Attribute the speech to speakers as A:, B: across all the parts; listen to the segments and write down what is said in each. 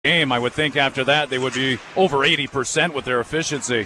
A: game. I would think after that they would be over 80% with their efficiency.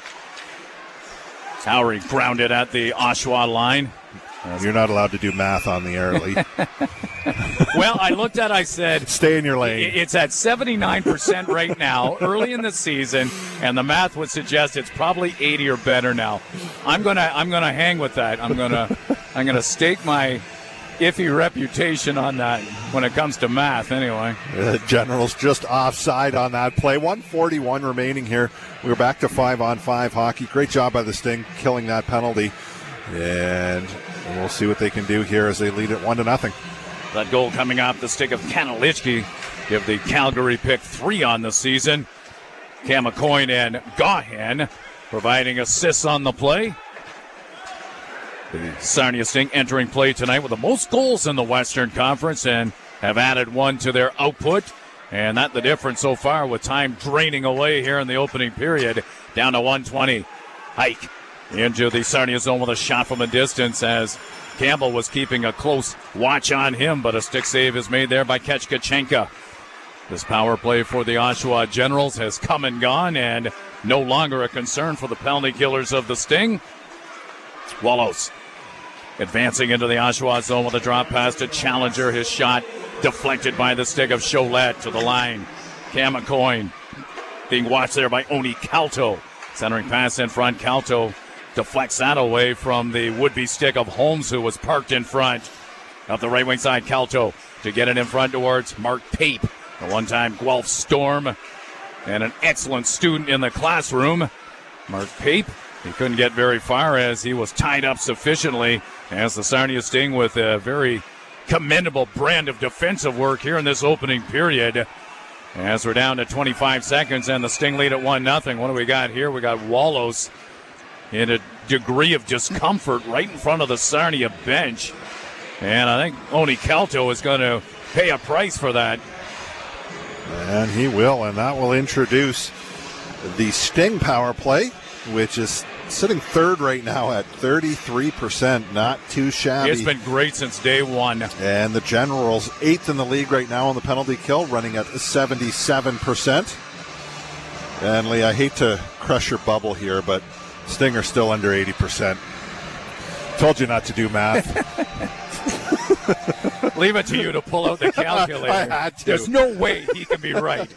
A: Towery grounded at the Oshawa line.
B: You're not allowed to do math on the air, Lee.
A: Well, I looked at it, I said,
B: stay in your lane.
A: It's at 79% right now, early in the season, and the math would suggest it's probably 80 or better now. I'm gonna hang with that. I'm gonna stake my iffy reputation on that when it comes to math, anyway.
B: Generals just offside on that play. 1:41 remaining here. We're back to 5-on-5 hockey. Great job by the Sting killing that penalty. And we'll see what they can do here as they lead it 1-0.
A: That goal coming off the stick of Kanalichki give the Calgary pick 3 on the season. Cam McCoy and Gahan providing assists on the play. The Sarnia Sting entering play tonight with the most goals in the Western Conference and have added 1 to their output. And that's the difference so far with time draining away here in the opening period. Down to 120. Hike into the Sarnia zone with a shot from a distance as Campbell was keeping a close watch on him, but a stick save is made there by Ketchkachenka. This power play for the Oshawa Generals has come and gone and no longer a concern for the penalty killers of the Sting. Wallows advancing into the Oshawa zone with a drop pass to Challenger. His shot deflected by the stick of Cholet to the line. Cam McCoy being watched there by Oni Calto. Centering pass in front. Calto deflects that away from the would-be stick of Holmes, who was parked in front. Up the right wing side, Calto to get it in front towards Mark Pape, the one-time Guelph Storm, and an excellent student in the classroom. Mark Pape, he couldn't get very far as he was tied up sufficiently as the Sarnia Sting with a very commendable brand of defensive work here in this opening period. As we're down to 25 seconds and the Sting lead at 1-0. What do we got here? We got Wallows in a degree of discomfort right in front of the Sarnia bench. And I think Oni Calto is going to pay a price for that.
B: And he will, and that will introduce the Sting power play, which is sitting third right now at 33%. Not too shabby.
A: It's been great since day one.
B: And the Generals, 8th in the league right now on the penalty kill, running at 77%. And Lee, I hate to crush your bubble here, but Sting are still under 80%. Told you not to do math.
A: Leave it to you to pull out the calculator.
B: I had to.
A: There's no way he can be right.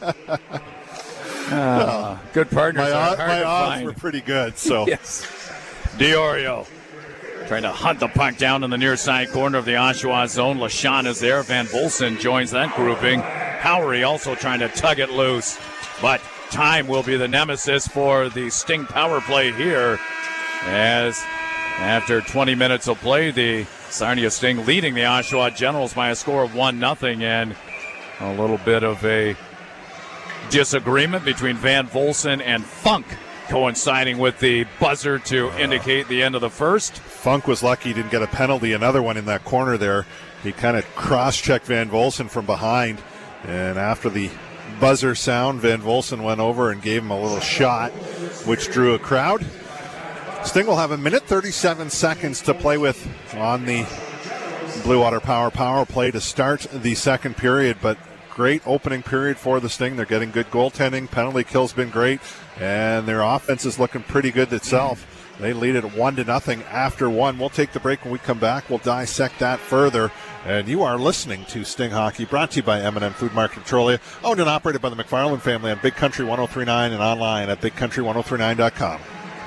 A: Good partners are hard
B: my
A: to
B: odds
A: find.
B: were pretty good. So
A: Yes. Diorio trying to hunt the puck down in the near side corner of the Oshawa zone. LaShawn is there. Van Volsen joins that grouping. Howery also trying to tug it loose. But time will be the nemesis for the Sting power play here, as after 20 minutes of play, the Sarnia Sting leading the Oshawa Generals by a score of 1-0, and a little bit of a disagreement between Van Volsen and Funk coinciding with the buzzer to indicate the end of the first.
B: Funk was lucky he didn't get a penalty. Another one in that corner there. He kind of cross-checked Van Volsen from behind, and after the buzzer sound, Van Volsen went over and gave him a little shot, which drew a crowd. Sting will have 1 minute 37 seconds to play with on the Blue Water power play to start the second period, but great opening period for the Sting. They're getting good goaltending. Penalty kill's been great, and their offense is looking pretty good itself. They lead it 1-0 after one. We'll take the break. When we come back, we'll dissect that further. And you are listening to Sting Hockey, brought to you by M&M Food Market Petrolia, owned and operated by the McFarland family on Big Country 1039 and online at bigcountry1039.com.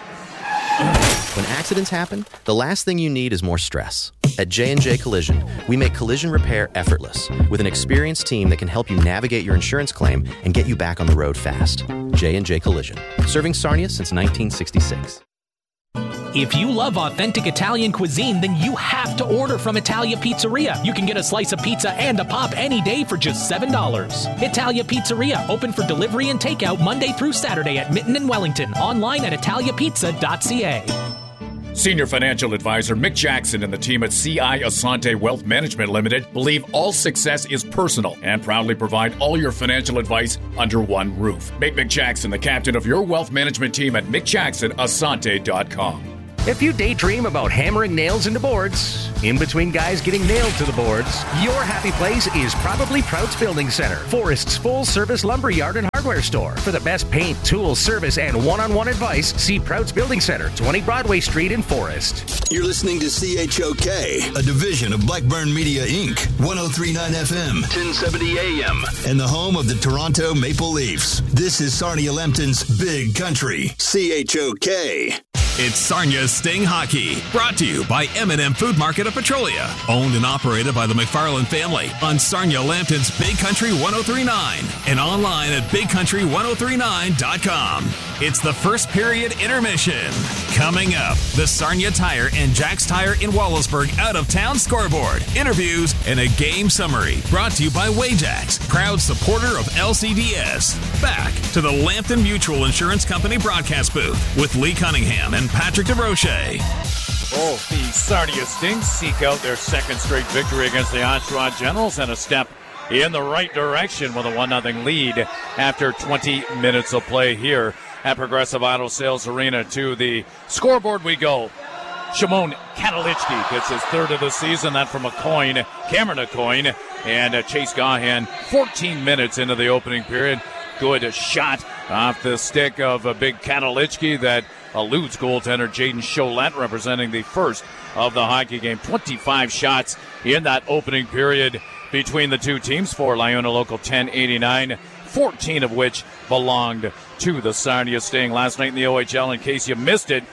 C: When accidents happen, the last thing you need is more stress. At J&J Collision, we make collision repair effortless with an experienced team that can help you navigate your insurance claim and get you back on the road fast. J&J Collision, serving Sarnia since 1966.
D: If you love authentic Italian cuisine, then you have to order from Italia Pizzeria. You can get a slice of pizza and a pop any day for just $7. Italia Pizzeria, open for delivery and takeout Monday through Saturday at Mitten and Wellington. Online at italiapizza.ca.
A: Senior Financial Advisor Mick Jackson and the team at CI Asante Wealth Management Limited believe all success is personal and proudly provide all your financial advice under one roof. Make Mick Jackson the captain of your wealth management team at MickJacksonAsante.com.
E: If you daydream about hammering nails into boards, in between guys getting nailed to the boards, your happy place is probably Prout's Building Center, Forest's full-service lumberyard and hardware store. For the best paint, tools, service, and one-on-one advice, see Prout's Building Center, 20 Broadway Street in Forest.
F: You're listening to CHOK, a division of Blackburn Media, Inc., 103.9 FM, 1070 AM, and the home of the Toronto Maple Leafs. This is Sarnia Lambton's Big Country, CHOK.
G: It's Sarnia Sting Hockey, brought to you by M&M Food Market of Petrolia, owned and operated by the McFarland family on Sarnia Lambton's Big Country 103.9 and online at bigcountry1039.com. It's the first period intermission. Coming up, the Sarnia Tire and Jack's Tire in Wallaceburg out-of-town scoreboard, interviews, and a game summary, brought to you by Wajax, proud supporter of LCDS. Back to the Lambton Mutual Insurance Company broadcast booth with Lee Cunningham and Patrick DeRoche.
A: Oh, the Sarnia Stings seek out their second straight victory against the Oshawa Generals and a step in the right direction with a 1-0 lead after 20 minutes of play here at Progressive Auto Sales Arena. To the scoreboard we go. Shimon Katalichki gets his third of the season. That from Cameron Aucoin, and Chase Gahan 14 minutes into the opening period. Good shot off the stick of a big Katalichki that eludes goaltender Jaden Cholette, representing the first of the hockey game. 25 shots in that opening period between the two teams for Liona Local 1089, 14 of which belonged to the Sarnia Sting. Last night in the OHL, in case you missed it,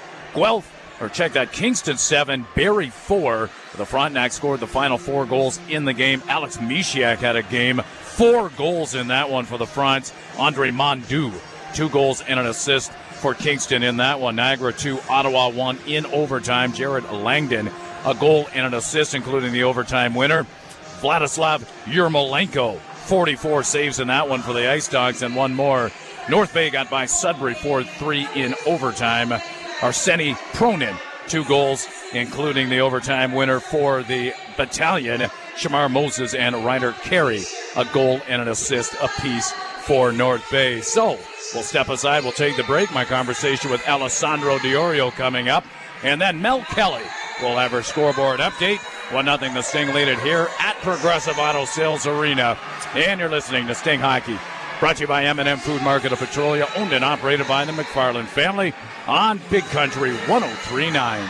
A: Kingston 7, Barrie 4. The Frontenac scored the final 4 goals in the game. Alex Mishiak had a game, 4 goals in that one for the Fronts. Andre Mondu, 2 goals and an assist for Kingston in that one. Niagara 2, Ottawa 1 in overtime. Jared Langdon, a goal and an assist, including the overtime winner. Vladislav Yermolenko, 44 saves in that one for the Ice Dogs, and one more. North Bay got by Sudbury 4-3 in overtime. Arseny Pronin, 2 goals, including the overtime winner for the Battalion. Shamar Moses and Ryder Carey, a goal and an assist apiece for North Bay. So we'll step aside. We'll take the break. My conversation with Alessandro Diorio coming up. And then Mel Kelly will have her scoreboard update. 1-0 the Sting lead it here at Progressive Auto Sales Arena. And you're listening to Sting Hockey, brought to you by M&M Food Market of Petrolia, owned and operated by the McFarland family on Big Country 103.9.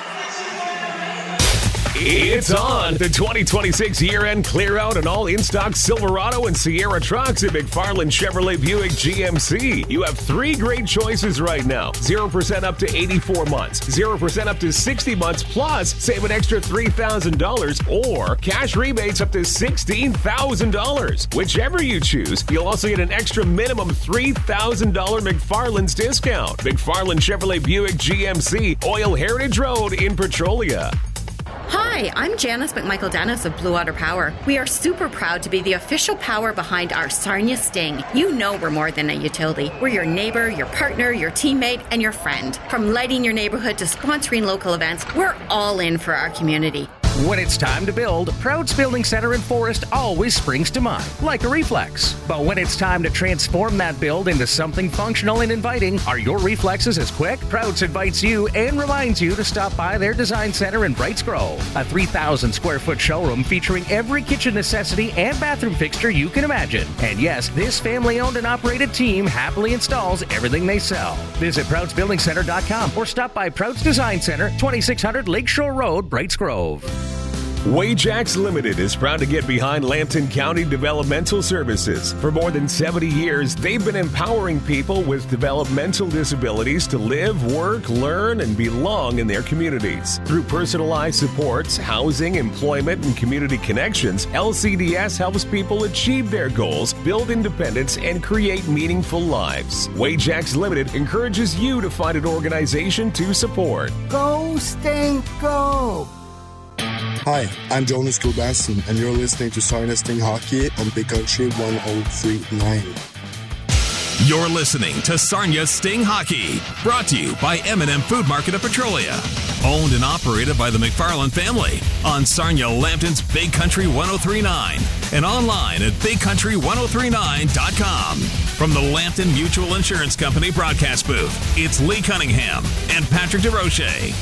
H: It's on. The 2026 year-end clear-out and all in-stock Silverado and Sierra trucks at McFarland Chevrolet Buick GMC. You have 3 great choices right now. 0% up to 84 months, 0% up to 60 months, plus save an extra $3,000, or cash rebates up to $16,000. Whichever you choose, you'll also get an extra minimum $3,000 McFarland's discount. McFarland Chevrolet Buick GMC, Oil Heritage Road in Petrolia.
I: Hi, I'm Janice McMichael-Dennis of Blue Water Power. We are super proud to be the official power behind our Sarnia Sting. You know we're more than a utility. We're your neighbor, your partner, your teammate, and your friend. From lighting your neighborhood to sponsoring local events, we're all in for our community.
E: When it's time to build, Prout's Building Center in Forest always springs to mind, like a reflex. But when it's time to transform that build into something functional and inviting, are your reflexes as quick? Prout's invites you and reminds you to stop by their design center in Brights Grove, a 3,000 square foot showroom featuring every kitchen necessity and bathroom fixture you can imagine. And yes, this family-owned and operated team happily installs everything they sell. Visit ProutsBuildingCenter.com or stop by Prout's Design Center, 2600 Lakeshore Road, Brights Grove.
H: Wajax Limited is proud to get behind Lambton County Developmental Services. For more than 70 years, they've been empowering people with developmental disabilities to live, work, learn, and belong in their communities. Through personalized supports, housing, employment, and community connections, LCDS helps people achieve their goals, build independence, and create meaningful lives. Wajax Limited encourages you to find an organization to support.
J: Go, Sting, go!
K: Hi, I'm Jonas Gulbenson, and you're listening to Sarnia Sting Hockey on Big Country 103.9.
G: You're listening to Sarnia Sting Hockey, brought to you by M&M Food Market of Petrolia, owned and operated by the McFarland family on Sarnia Lambton's Big Country 103.9 and online at bigcountry1039.com. From the Lambton Mutual Insurance Company broadcast booth, it's Lee Cunningham and Patrick DeRoche.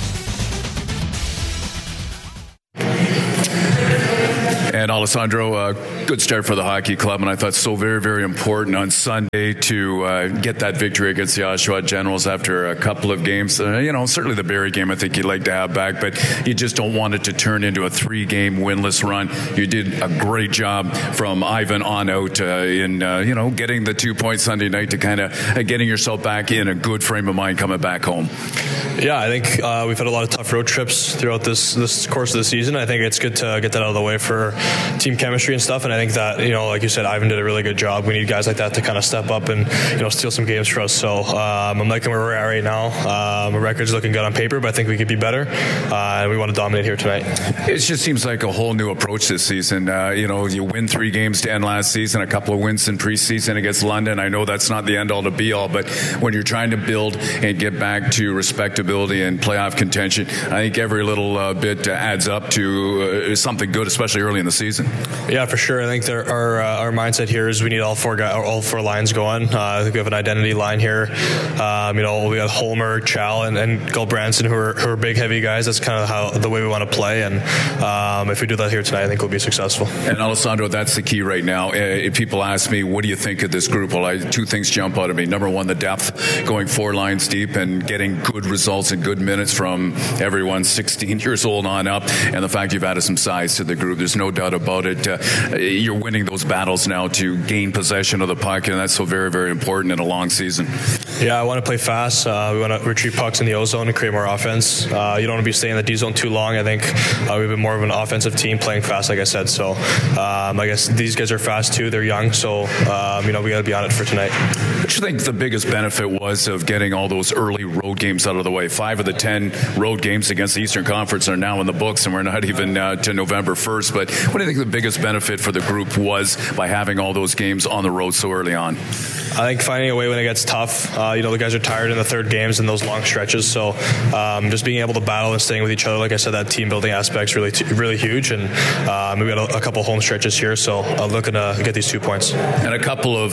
L: And Alessandro, good start for the hockey club, and I thought so very, very important on Sunday to get that victory against the Oshawa Generals after a couple of games. Certainly the Barrie game I think you'd like to have back, but you just don't want it to turn into a 3-game winless run. You did a great job from Ivan on out in getting the 2 points Sunday night to kind of getting yourself back in a good frame of mind coming back home.
M: Yeah, I think we've had a lot of tough road trips throughout this course of the season. I think it's good to get that out of the way for team chemistry and stuff, and I think that, like you said, Ivan did a really good job. We need guys like that to kind of step up and, steal some games for us. So I'm liking where we're at right now. Our record's looking good on paper, but I think we could be better, and we want to dominate here tonight.
L: It just seems like a whole new approach this season. You win 3 games to end last season, a couple of wins in preseason against London. I know that's not the end-all to be-all, but when you're trying to build and get back to respectability and playoff contention, I think every little bit adds up to something good, especially early in the season.
M: Yeah, for sure. I think our mindset here is we need all four lines going. I think we have an identity line here. We got Holmer, Chow, and Gulbranson who are big, heavy guys. That's kind of the way we want to play. And if we do that here tonight, I think we'll be successful.
L: And Alessandro, that's the key right now. If people ask me, what do you think of this group? Well, 2 things jump out at me. Number one, the depth, going 4 lines deep and getting good results and good minutes from everyone 16 years old on up. And the fact you've added some size to the group, there's no doubt about it. You're winning those battles now to gain possession of the puck, and that's so very, very important in a long season.
M: Yeah, I want to play fast. We want to retrieve pucks in the O zone and create more offense. You don't want to be staying in the D zone too long. I think we've been more of an offensive team playing fast, like I said. So I guess these guys are fast too. They're young, so we got to be on it for tonight.
L: What do you think the biggest benefit was of getting all those early road games out of the way? 5 of the 10 road games against the Eastern Conference are now in the books, and we're not even to November 1st. But what do you think the biggest benefit for the group was by having all those games on the road so early on?
M: I think finding a way when it gets tough. The guys are tired in the third games and those long stretches. So just being able to battle and staying with each other, like I said, that team building aspect's really huge. And we got a couple home stretches here, so looking to get these 2 points.
L: And a couple of,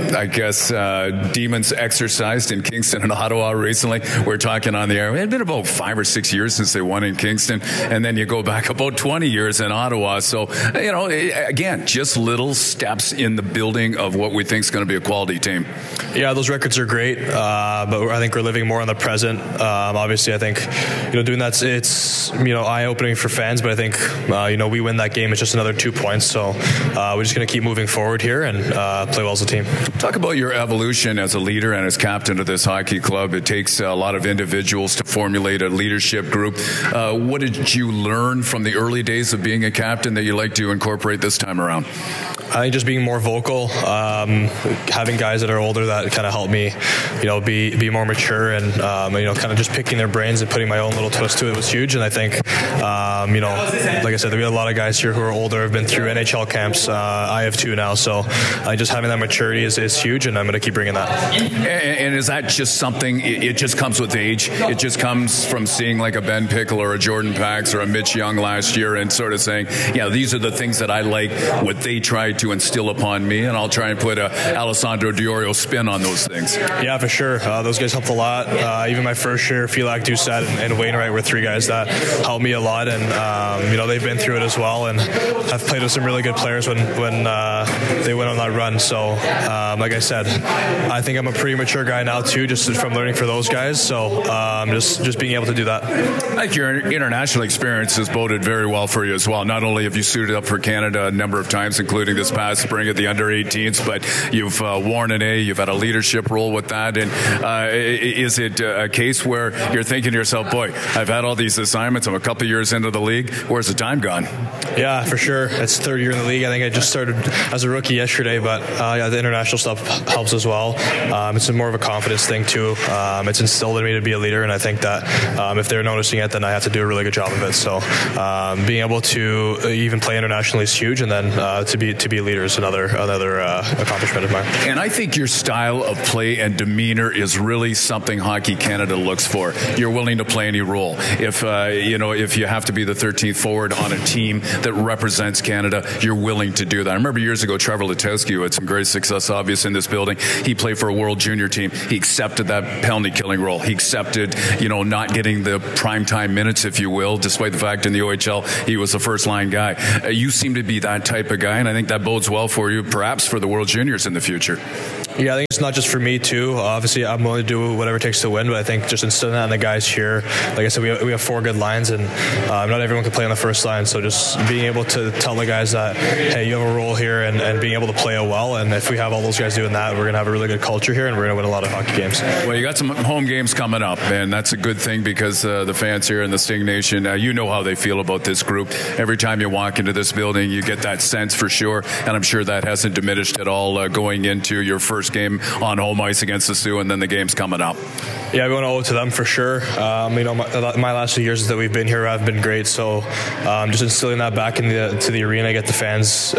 L: demons exercised in Kingston and Ottawa recently. We're talking on the air. It had been about 5 or 6 years since they won in Kingston, and then you go back about 20 years in Ottawa. So, again, just little steps in the building of what we think is going to be a quality team.
M: Yeah, those records are great, but I think we're living more in the present. Obviously, I think doing that, it's eye-opening for fans, but I think we win that game. It's just another 2 points, so we're just going to keep moving forward here and play well as a team.
L: Talk about your evolution as a leader and as captain of this hockey club. It takes a lot of individuals to formulate a leadership group. What did you learn from the early days of being a captain that you like to incorporate this time around?
M: I think just being more vocal, having guys that are older that kind of help me, be more mature, and kind of just picking their brains and putting my own little twist to it was huge. And I think, like I said, we have a lot of guys here who are older, have been through NHL camps. I have 2 now, so just having that maturity is huge, and I'm going to keep bringing that.
L: And is that just something? It just comes with age. It just comes from seeing like a Ben Pickle or a Jordan Pax or a Mitch Young last year, and sort of saying, these are the things that I like. What they tried to instill upon me, and I'll try and put a Alessandro Diorio spin on those things.
M: Yeah, for sure. Those guys helped a lot. Even my first year, Filak, Doucette, and Wainwright were 3 guys that helped me a lot, and they've been through it as well, and I've played with some really good players when they went on that run. So, like I said, I think I'm a pretty mature guy now too, just from learning for those guys. So, just being able to do that.
L: I think your international experience has boded very well for you as well. Not only have you suited up for Canada a number of times, including this past spring at the under-18s, but you've worn an A, you've had a leadership role with that. And is it a case where you're thinking to yourself, boy, I've had all these assignments, I'm a couple of years into the league, where's the time gone?
M: Yeah, for sure. It's 3rd year in the league. I think I just started as a rookie yesterday, but the international stuff helps as well. It's more of a confidence thing too. It's instilled in me to be a leader, and I think that if they're noticing it, then I have to do a really good job of it. So being able to even play internationally is huge, and then to be be a leader is another accomplishment of mine.
L: And I think your style of play and demeanor is really something Hockey Canada looks for. You're willing to play any role. If you have to be the 13th forward on a team that represents Canada, you're willing to do that. I remember years ago, Trevor Letowski, who had some great success, obvious, in this building. He played for a World Junior team. He accepted that penalty killing role. He accepted, not getting the primetime minutes, if you will, despite the fact in the OHL he was the first line guy. You seem to be that type of guy, and I think that bodes well for you, perhaps for the World Juniors in the future.
M: Yeah, I think it's not just for me too. Obviously, I'm willing to do whatever it takes to win, but I think just instilling that in the guys here, like I said, we have 4 good lines, and not everyone can play on the first line. So just being able to tell the guys that, hey, you have a role here, and being able to play it well. And if we have all those guys doing that, we're going to have a really good culture here, and we're going to win a lot of hockey games.
L: Well, you got some home games coming up, and that's a good thing because the fans here in the Sting Nation, you know how they feel about this group. Every time you walk into this building, you get that sense for sure, and I'm sure that hasn't diminished at all going into your first game on home ice against the Sioux, and then the game's coming up.
M: Yeah, we want to owe it to them for sure. My last few years that we've been here have been great. So just instilling that back to the arena, get the fans,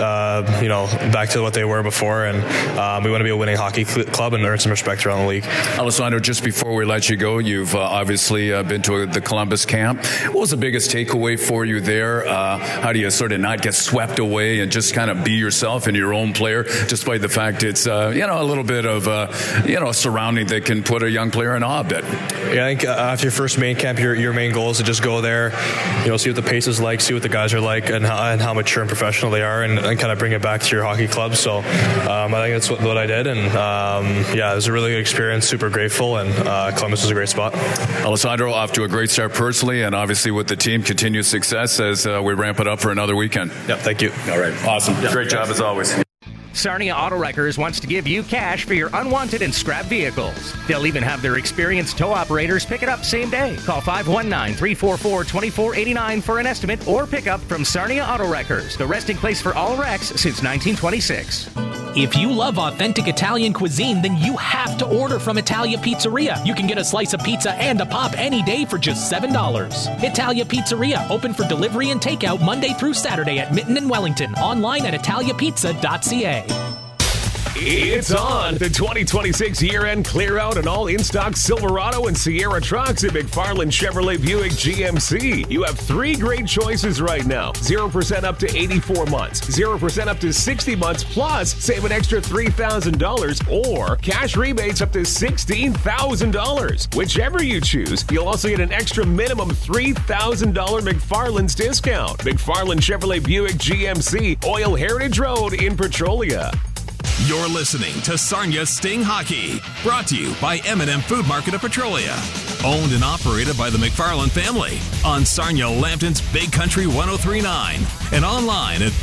M: back to what they were before, and we want to be a winning hockey club and earn some respect around the league.
L: Alessandro, just before we let you go, you've obviously been to the Columbus camp. What was the biggest takeaway for you there? How do you sort of not get swept away and just kind of be yourself and your own player, despite the fact it's a little bit of a surrounding that can put a young player in awe a bit?
M: Yeah, I think after your first main camp, your main goal is to just go there, see what the pace is like, see what the guys are like, and how mature and professional they are, and kind of bring it back to your hockey club. So I think that's what I did, and it was a really good experience. Super grateful, and Columbus was a great spot.
L: Alessandro, off to a great start personally, and obviously with the team, continued success as we ramp it up for another weekend.
M: Yep, thank you.
L: All right, awesome. Great job as always.
E: Sarnia Auto Wreckers wants to give you cash for your unwanted and scrap vehicles. They'll even have their experienced tow operators pick it up same day. Call 519-344-2489 for an estimate or pick up from Sarnia Auto Wreckers, the resting place for all wrecks since 1926.
D: If you love authentic Italian cuisine, then you have to order from Italia Pizzeria. You can get a slice of pizza and a pop any day for just $7. Italia Pizzeria, open for delivery and takeout Monday through Saturday at Mitten and Wellington. Online at italiapizza.ca.
H: It's on. The 2026 year-end clear-out and all in-stock Silverado and Sierra trucks at McFarland Chevrolet Buick GMC. You have 3 great choices right now. 0% up to 84 months, 0% up to 60 months, plus save an extra $3,000 or cash rebates up to $16,000. Whichever you choose, you'll also get an extra minimum $3,000 McFarland's discount. McFarland Chevrolet Buick GMC, Oil Heritage Road in Petrolia.
G: You're listening to Sarnia Sting Hockey, brought to you by M&M Food Market of Petrolia. Owned and operated by the McFarland family on Sarnia Lambton's Big Country 1039 and online at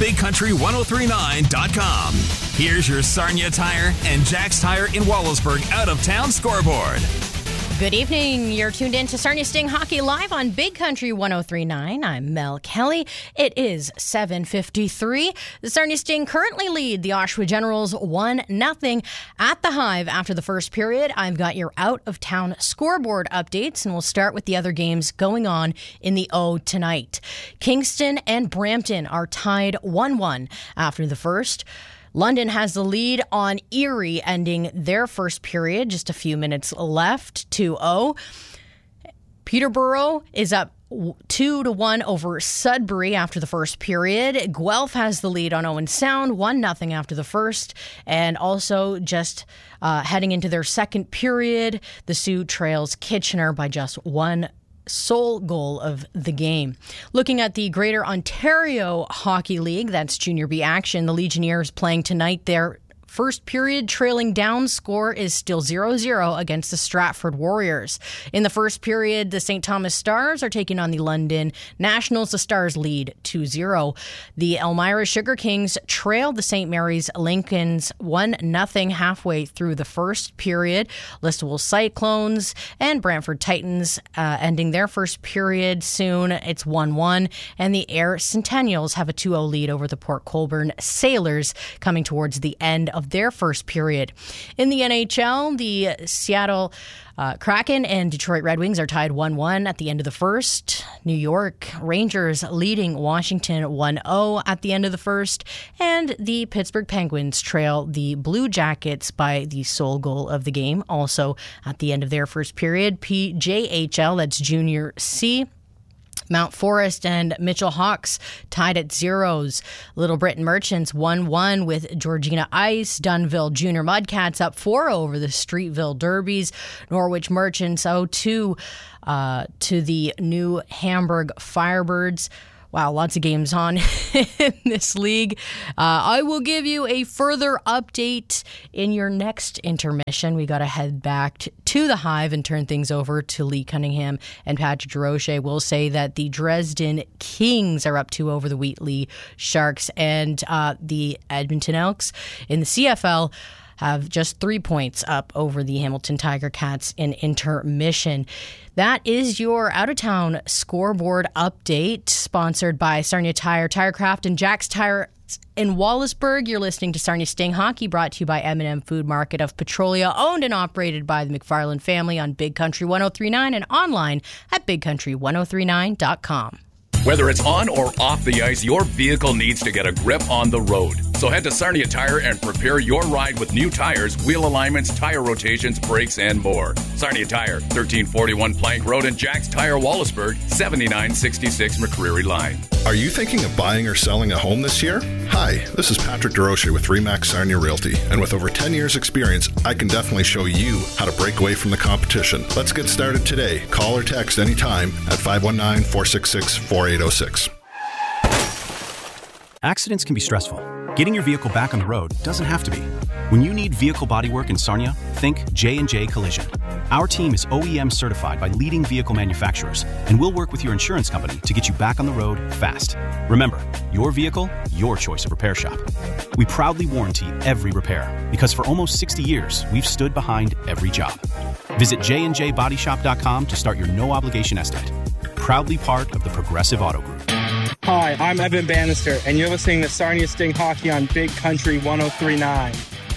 G: bigcountry1039.com. Here's your Sarnia Tire and Jack's Tire in Wallaceburg out-of-town scoreboard.
N: Good evening. You're tuned in to Sarnia Sting Hockey live on Big Country 1039. I'm Mel Kelly. It is 7:53. The Sarnia Sting currently lead the Oshawa Generals 1-0 at the Hive after the first period. I've got your out-of-town scoreboard updates, and we'll start with the other games going on in the O tonight. Kingston and Brampton are tied 1-1 after the first. London has the lead on Erie, ending their first period. Just a few minutes left, 2-0. Peterborough is up 2-1 over Sudbury after the first period. Guelph has the lead on Owen Sound, 1-0 after the first. And also just heading into their second period, the Sioux trails Kitchener by just one sole goal of the game. Looking at the Greater Ontario Hockey League, that's Junior B action, the Legionnaires playing tonight. Their first period trailing down score is still 0-0 against the Stratford Warriors. In the first period, the St. Thomas Stars are taking on the London Nationals. The Stars lead 2-0. The Elmira Sugar Kings trailed the St. Mary's Lincolns 1-0 halfway through the first period. Listowel Cyclones and Brantford Titans ending their first period soon. It's 1-1. And the Ayr Centennials have a 2-0 lead over the Port Colborne Sailors coming towards the end of of their first period. In the NHL, the Seattle Kraken and Detroit Red Wings are tied 1-1 at the end of the first. New York Rangers leading Washington 1-0 at the end of the first. And the Pittsburgh Penguins trail the Blue Jackets by the sole goal of the game, also at the end of their first period. PJHL, that's Junior C. Mount Forest and Mitchell Hawks tied at zeros. Little Britain Merchants 1-1 with Georgina Ice. Dunnville Junior Mudcats up 4 over the Streetville Derbies. Norwich Merchants 0-2 to the New Hamburg Firebirds. Wow, lots of games on in this league. I will give you a further update in your next intermission. We got to head back to the Hive and turn things over to Lee Cunningham and Patrick DeRoche. We'll say that the Dresden Kings are up 2 over the Wheatley Sharks, and the Edmonton Elks in the CFL have just 3 points up over the Hamilton Tiger Cats in intermission. That is your out-of-town scoreboard update, sponsored by Sarnia Tire, Tirecraft, and Jack's Tire in Wallaceburg. You're listening to Sarnia Sting Hockey, brought to you by M&M Food Market of Petrolia, owned and operated by the McFarland family on Big Country 1039 and online at bigcountry1039.com.
O: Whether it's on or off the ice, your vehicle needs to get a grip on the road. So head to Sarnia Tire and prepare your ride with new tires, wheel alignments, tire rotations, brakes, and more. Sarnia Tire, 1341 Plank Road, and Jack's Tire Wallaceburg, 7966 McCreary Line.
P: Are you thinking of buying or selling a home this year? Hi, this is Patrick DeRoche with RE/MAX Sarnia Realty, and with over 10 years experience, I can definitely show you how to break away from the competition. Let's get started today. Call or text anytime at 519-466-4806.
Q: Accidents can be stressful. Getting your vehicle back on the road doesn't have to be. When you need vehicle bodywork in Sarnia, think J&J Collision. Our team is OEM certified by leading vehicle manufacturers, and we'll work with your insurance company to get you back on the road fast. Remember, your vehicle, your choice of repair shop. We proudly warranty every repair, because for almost 60 years, we've stood behind every job. Visit jnjbodyshop.com to start your no-obligation estimate. Proudly part of the Progressive Auto Group.
R: Hi, I'm Evan Bannister, and you're listening to Sarnia Sting Hockey on Big Country 1039.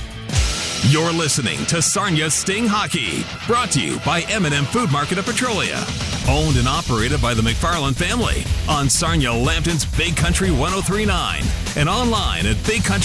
G: You're listening to Sarnia Sting Hockey, brought to you by M&M Food Market of Petrolia, owned and operated by the McFarland family on Sarnia Lambton's Big Country 1039 and online at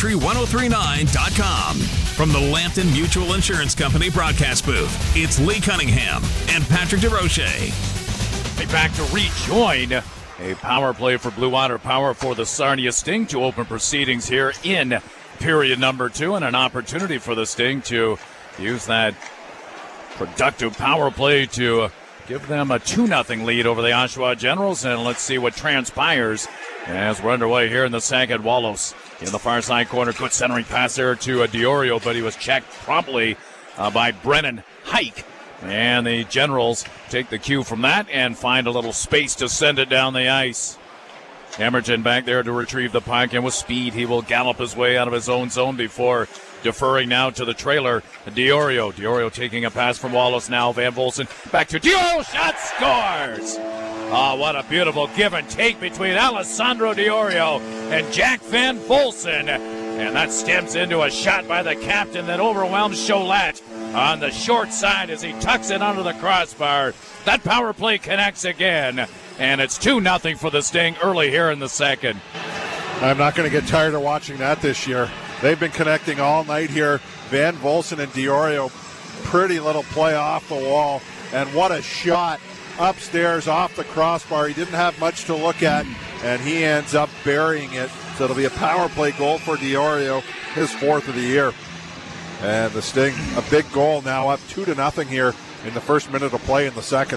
G: bigcountry1039.com. From the Lambton Mutual Insurance Company broadcast booth, it's Lee Cunningham and Patrick DeRoche.
A: Back to rejoin a power play for Blue Water Power for the Sarnia Sting to open proceedings here in period number 2, and an opportunity for the Sting to use that productive power play to give them a 2-0 lead over the Oshawa Generals. And let's see what transpires as we're underway here in the second. Wallows in the far side corner. Good centering pass there to Diorio, but he was checked promptly by Brennan Hike. And the Generals take the cue from that and find a little space to send it down the ice. Emerton back there to retrieve the puck, and with speed he will gallop his way out of his own zone before deferring now to the trailer, Diorio. Diorio taking a pass from Wallace now. Van Volsen back to Diorio. Shot, scores! Oh, what a beautiful give and take between Alessandro Diorio and Jack Van Volsen. And that stems into a shot by the captain that overwhelms Cholette on the short side as he tucks it under the crossbar. That power play connects again, and it's 2-0 for the Sting early here in the second.
B: I'm not going to get tired of watching that this year. They've been connecting all night here. Van Volsen and Diorio, pretty little play off the wall, and what a shot upstairs off the crossbar. He didn't have much to look at, and he ends up burying it. So it'll be a power play goal for Diorio, his 4th of the year. And the Sting, a big goal now, up 2-0 here in the first minute of play in the second.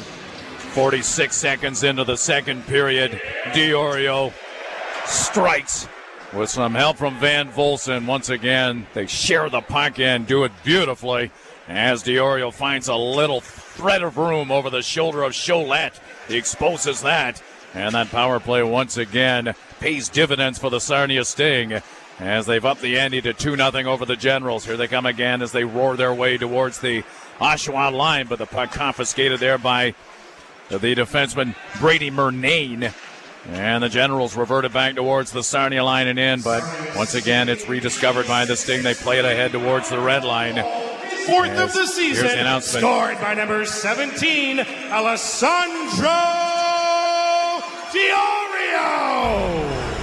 A: 46 seconds into the second period. Diorio strikes with some help from Van Volsen. Once again, they share the puck and do it beautifully as Diorio finds a little thread of room over the shoulder of Cholette. He exposes that, and that power play once again pays dividends for the Sarnia Sting as they've upped the ante to 2-0 over the Generals. Here they come again as they roar their way towards the Oshawa line, but the puck confiscated there by the defenseman Brady Murnane. And the Generals reverted back towards the Sarnia line and in, but once again it's rediscovered by the Sting. They play it ahead towards the red line.
S: Fourth of the season,
A: the
S: scored by number 17, Alessandro Diorio.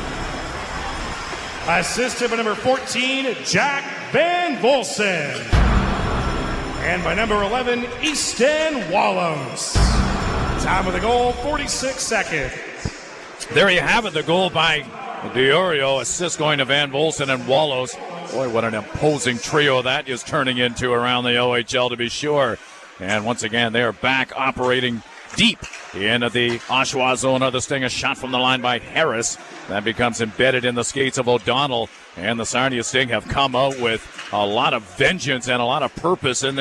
S: Assisted by number 14, Jack Van Volsen. And by number 11, Easton Wallows. Time of the goal, 46 seconds.
A: There you have it, the goal by Diorio, assist going to Van Volsen and Wallows. Boy, what an imposing trio that is turning into around the OHL, to be sure. And once again, they are back operating deep into the Oshawa zone of the Sting. A shot from the line by Harris. That becomes embedded in the skates of O'Donnell. And the Sarnia Sting have come out with a lot of vengeance and a lot of purpose in